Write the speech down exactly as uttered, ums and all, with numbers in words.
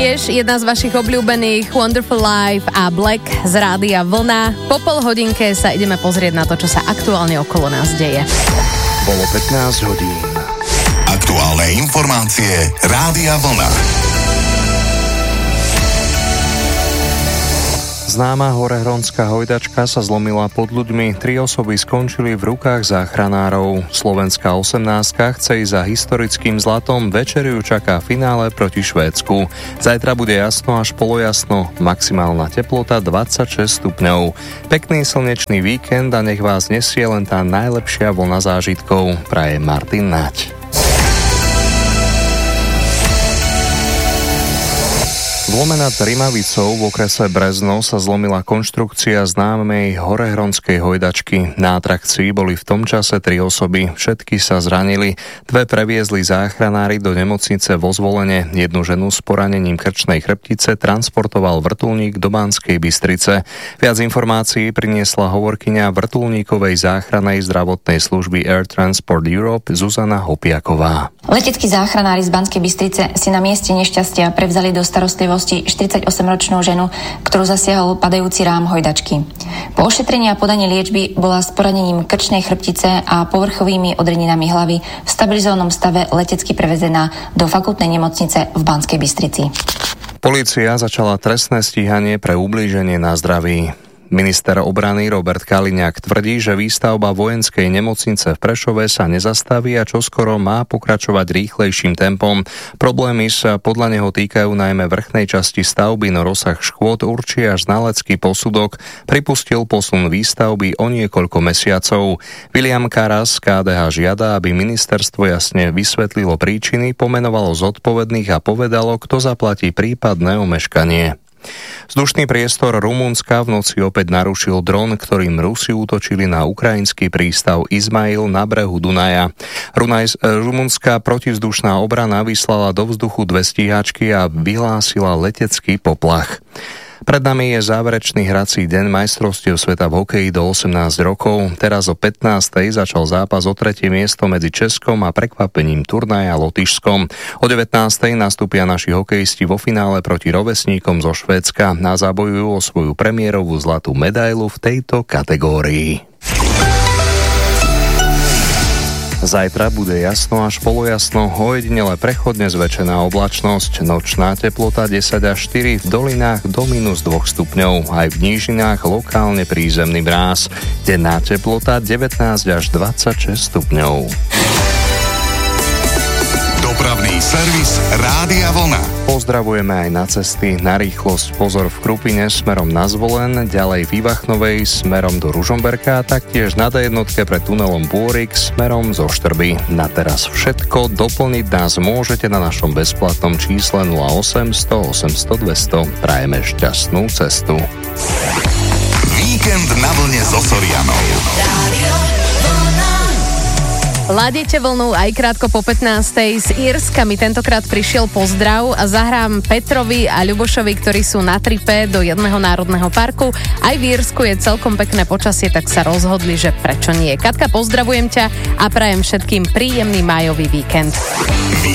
Tiež jedna z vašich obľúbených Wonderful Life a Black z Rádia Vlna. Po pol hodinke sa ideme pozrieť na to, čo sa aktuálne okolo nás deje. Bolo pätnásť hodín. Aktuálne informácie Rádia Vlna. Známa horehronská hojdačka sa zlomila pod ľuďmi, tri osoby skončili v rukách záchranárov. Slovenská osemnástka chce ísť za historickým zlatom, večer ju čaká finále proti Švédsku. Zajtra bude jasno až polojasno, maximálna teplota dvadsaťšesť stupňov. Pekný slnečný víkend a nech vás nesie len tá najlepšia vlna zážitkov, praje Martin Nať. V Lome nad Rimavicou v okrese Brezno sa zlomila konštrukcia známej horehronskej hojdačky. Na atrakcii boli v tom čase tri osoby, všetky sa zranili. Dve previezli záchranári do nemocnice vo Zvolene. Jednu ženu s poranením krčnej chrbtice transportoval vrtuľník do Banskej Bystrice. Viac informácií priniesla hovorkyňa vrtuľníkovej záchrannej zdravotnej služby Air Transport Europe Zuzana Hopiaková. Leteckí záchranári z Banskej Bystrice si na mieste nešťastia prevzali do starostlivosti štyridsaťosemročnú ženu, ktorú zasiahol padajúci rám hojdačky. Po ošetrení a podaní liečby bola s poranením krčnej chrbtice a povrchovými odreninami hlavy v stabilizovanom stave letecky prevezená do fakultnej nemocnice v Banskej Bystrici. Polícia začala trestné stíhanie pre ublíženie na zdraví. Minister obrany Robert Kaliňák tvrdí, že výstavba vojenskej nemocnice v Prešove sa nezastaví a čoskoro má pokračovať rýchlejším tempom. Problémy sa podľa neho týkajú najmä vrchnej časti stavby, no rozsah škôd určí až znalecký posudok. Pripustil posun výstavby o niekoľko mesiacov. William Karas z ká dé há žiada, aby ministerstvo jasne vysvetlilo príčiny, pomenovalo zodpovedných a povedalo, kto zaplatí prípadné omeškanie. Vzdušný priestor Rumunska v noci opäť narušil dron, ktorým Rusi útočili na ukrajinský prístav Izmail na brehu Dunaja. Runaj, rumunská protivzdušná obrana vyslala do vzduchu dve stíhačky a vyhlásila letecký poplach. Pred nami je záverečný hrací deň majstrovstiev sveta v hokeji do osemnásť rokov. Teraz o pätnástej začal zápas o tretie miesto medzi Českom a prekvapením turnaja Lotyšskom. O devätnástej nastúpia naši hokejisti vo finále proti rovesníkom zo Švédska a zabojujú o svoju premiérovú zlatú medailu v tejto kategórii. Zajtra bude jasno až polojasno, ojedinele prechodne zväčšená oblačnosť, nočná teplota desať až štyri, v dolinách do minus dva stupňov, aj v nížinách lokálne prízemný mráz. Denná teplota devätnásť až dvadsaťšesť stupňov. Dopravný servis Rádia Vlna. Pozdravujeme aj na cesty. Na rýchlosť pozor v Krupine smerom na Zvolen, ďalej v Ivachnovej smerom do Ružomberka a taktiež na dé jednotke pred tunelom Bôrik smerom zo Štrby. Na teraz všetko. Doplniť nás môžete na našom bezplatnom čísle nula osem sto osemsto dvesto. Prajeme šťastnú cestu. Víkend na vlne so Sorianou. Ladíte vlnu aj krátko po pätnástej. Z Írska mi tentokrát prišiel pozdrav a zahrám Petrovi a Ľubošovi, ktorí sú na tripe do jedného národného parku. Aj v Írsku je celkom pekné počasie, tak sa rozhodli, že prečo nie. Katka, pozdravujem ťa a prajem všetkým príjemný májový víkend.